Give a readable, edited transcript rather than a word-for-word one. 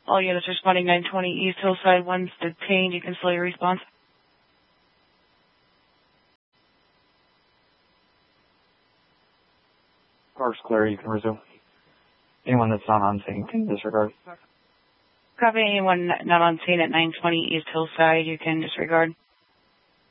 All units responding 920 East Hillside. One's detained. You can slow your response. Park's clear. You can resume. Anyone that's not on scene can disregard. Copy. Anyone not on scene at 920 East Hillside, you can disregard.